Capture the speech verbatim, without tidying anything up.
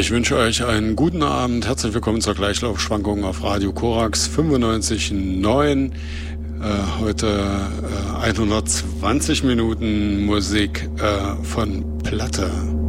Ich wünsche euch einen guten Abend. Herzlich willkommen zur Gleichlaufschwankung auf Radio Korax fünfundneunzig Komma neun. Äh, heute äh, hundertzwanzig Minuten Musik äh, von Platte.